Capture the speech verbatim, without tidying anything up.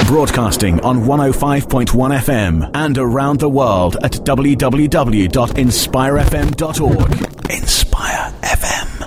Broadcasting on one oh five point one F M and around the world at w w w dot inspire f m dot org. Inspire F M.